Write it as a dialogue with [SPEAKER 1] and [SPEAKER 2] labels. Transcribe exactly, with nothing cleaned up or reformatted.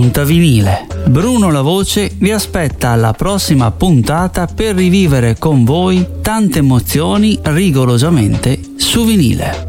[SPEAKER 1] Punta Vinile. Bruno La Voce vi aspetta alla prossima puntata per rivivere con voi tante emozioni rigorosamente su vinile.